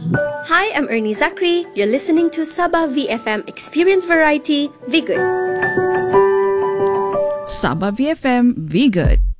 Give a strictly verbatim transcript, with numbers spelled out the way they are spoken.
Hi, I'm Ernie Zachary. You're listening to Sabah V F M Experience Variety. Be good. Sabah V F M, be good.